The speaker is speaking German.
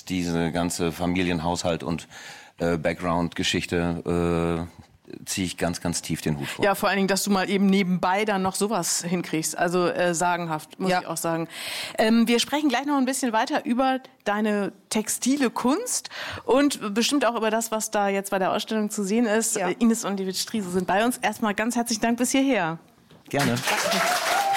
was diese ganze Familienhaushalt und Background-Geschichte ziehe ich ganz, ganz tief den Hut vor. Ja, vor allen Dingen, dass du mal eben nebenbei dann noch sowas hinkriegst. Also sagenhaft, muss ich auch sagen. Wir sprechen gleich noch ein bisschen weiter über deine textile Kunst und bestimmt auch über das, was da jetzt bei der Ausstellung zu sehen ist. Ja. Ines und David Striese sind bei uns. Erstmal ganz herzlichen Dank bis hierher. Gerne. Danke.